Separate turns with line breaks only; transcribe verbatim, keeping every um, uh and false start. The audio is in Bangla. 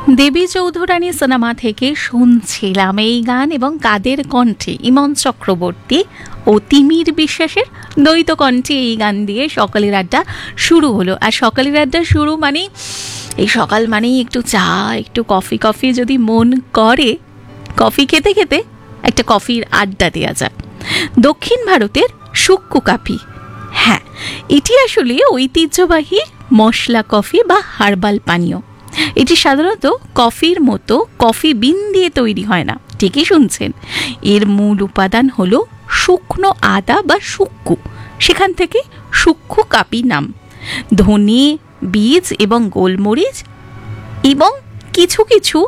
দেবী চৌধুরানী সিনেমা থেকে শুনছিলাম এই গান, এবং কাদের কণ্ঠে? ইমন চক্রবর্তী ও তিমির বিশ্বাসের দ্বৈত কণ্ঠে এই গান দিয়ে সকালের আড্ডা শুরু হলো। আর সকালের আড্ডা শুরু মানে এই সকাল মানেই একটু চা, একটু কফি কফি যদি মন করে, কফি খেতে খেতে একটা কফির আড্ডা দেওয়া যাক। দক্ষিণ ভারতের শুক্কু কফি, হ্যাঁ এটি আসলে ঐতিহ্যবাহী মশলা কফি বা হার্বাল পানীয়। এটি সাধারণত কফির মতো কফি বিন দিয়ে তৈরি হয় না, ঠিকই শুনছেন। এর মূল উপাদান হলো শুকনো আদা বা শুক্কু, সেখান থেকে শুক্কু কাপি নাম। ধনে, বীজ এবং গোলমরিচ এবং কিছু কিছু